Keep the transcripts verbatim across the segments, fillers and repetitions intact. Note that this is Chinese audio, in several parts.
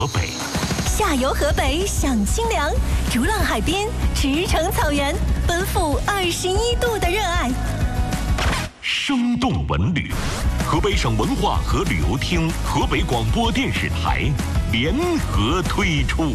河北， 下游河北享清凉，逐浪海边，驰骋草原，奔赴二十一度的热爱。 生动文旅，河北省文化和旅游厅、河北广播电视台联合推出。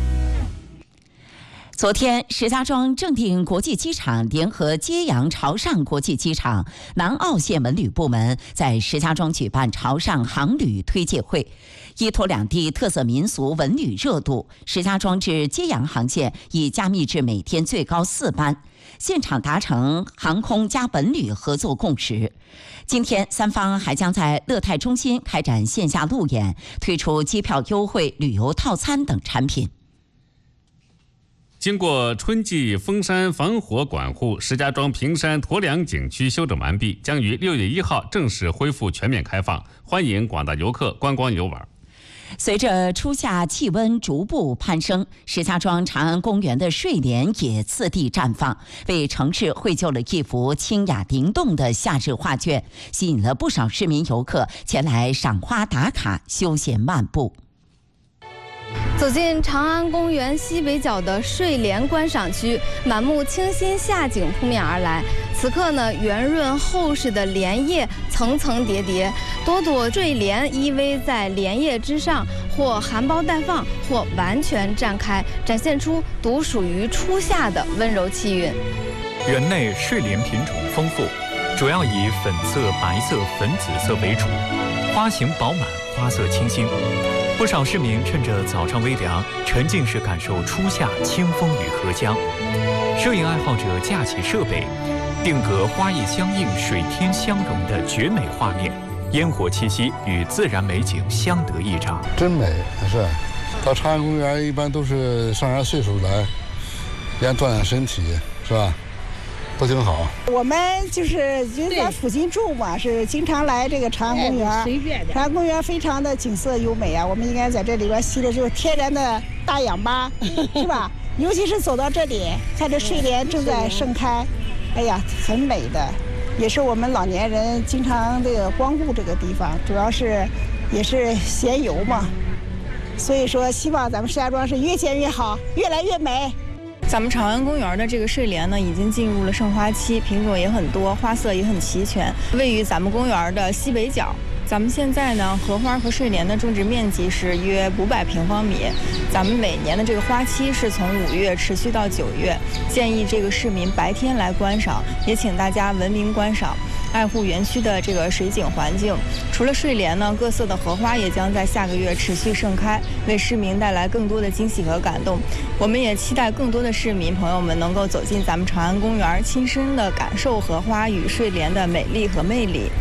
昨天，石家庄正定国际机场联合揭阳潮汕国际机场南澳线文旅部门在石家庄举办潮汕航旅推介会。依托两地特色民俗文旅热度，石家庄至揭阳航线已加密至每天最高四班，现场达成航空加文旅合作共识。今天，三方还将在乐泰中心开展线下路演，推出机票优惠、旅游套餐等产品。 经过春季封山防火管护，石家庄平山驮梁景区修整完毕，将于六月一号正式恢复全面开放，欢迎广大游客观光游玩。 随着初夏气温逐步攀升，石家庄长安公园的睡莲也次第绽放，为城市绘就了一幅清雅灵动的夏日画卷，吸引了不少市民游客前来赏花打卡、休闲漫步。 走进长安公园西北角的睡莲观赏区，满目清新夏景扑面而来。此刻呢，圆润厚实的莲叶层层叠叠，朵朵睡莲依偎在莲叶之上，或含苞待放，或完全绽开，展现出独属于初夏的温柔气韵。 园内睡莲品种丰富，主要以粉色、白色、粉紫色为主，花型饱满，花色清新。不少市民趁着早上微凉，沉浸式感受初夏清风与荷江。摄影爱好者架起设备，定格花叶相映、水天相融的绝美画面，烟火气息与自然美景相得益彰， 真美。是，到长安公园一般都是上点岁数来，连锻炼身体，是吧？都挺好。 我们就是就在附近住嘛，是经常来这个长安公园。随便的。长安公园非常的景色优美啊，我们应该在这里边吸的就是天然的大氧吧，是吧？尤其是走到这里，看这睡莲正在盛开，哎呀，很美的，也是我们老年人经常这个光顾这个地方，主要是也是闲游嘛，所以说希望咱们石家庄是越建越好，越来越美。 咱们长安公园的这个睡莲呢，已经进入了盛花期，品种也很多，花色也很齐全。位于咱们公园的西北角，咱们现在呢，荷花和睡莲的种植面积是约五百平方米。咱们每年的这个花期是从五月持续到九月，建议这个市民白天来观赏，也请大家文明观赏，爱护园区的这个水景环境。除了睡莲呢，各色的荷花也将在下个月持续盛开，为市民带来更多的惊喜和感动。我们也期待更多的市民朋友们能够走进咱们长安公园，亲身的感受荷花与睡莲的美丽和魅力。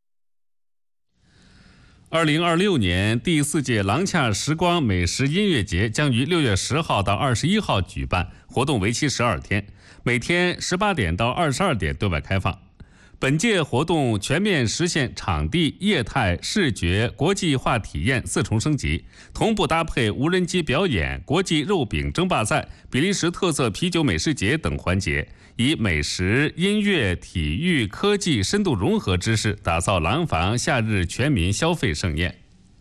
二零二六年第四届廊恰时光美食音乐节将于六月十号到二十一号举办，活动为期十二天，每天十八点到二十二点对外开放。本届活动全面实现场地、业态、视觉、国际化体验四重升级，同步搭配无人机表演、国际肉饼争霸赛、比利时特色啤酒美食节等环节，以美食、音乐、体育、科技深度融合之势，打造廊坊夏日全民消费盛宴。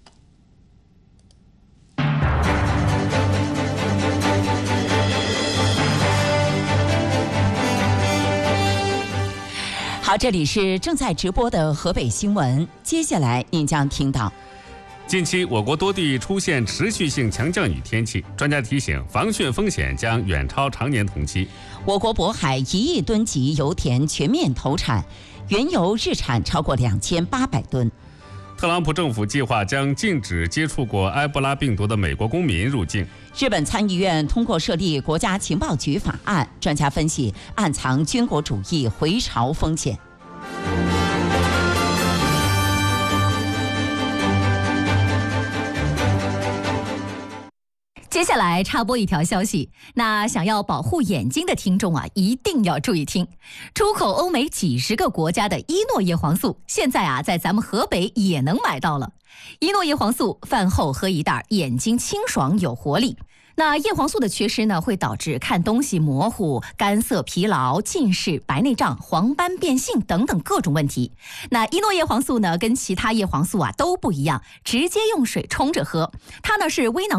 好，这里是正在直播的河北新闻，接下来您将听到： 近期我国多地出现持续性强降雨天气，专家提醒防汛风险将远超常年同期。 我国渤海一亿吨级油田全面投产，原油日产超过两千八百吨。 特朗普政府计划将禁止接触过埃博拉病毒的美国公民入境。 日本参议院通过设立国家情报局法案，专家分析暗藏军国主义回潮风险。 接下来插播一条消息，那想要保护眼睛的听众啊，一定要注意听。出口欧美几十个国家的伊诺叶黄素，现在啊在咱们河北也能买到了。伊诺叶黄素饭后喝一袋，眼睛清爽有活力。那叶黄素的缺失呢，会导致看东西模糊、干涩、疲劳、近视、白内障、黄斑变性等等各种问题。那伊诺叶黄素呢，跟其他叶黄素啊都不一样，直接用水冲着喝，它呢是微囊。